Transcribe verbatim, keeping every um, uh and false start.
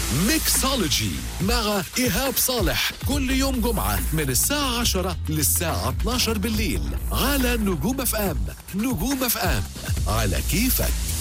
ميكسولوجي مع إيهاب صالح كل يوم جمعة من الساعة عشرة للساعة اثنا عشر بالليل على نجوم اف ام. نجوم اف ام على كيفك.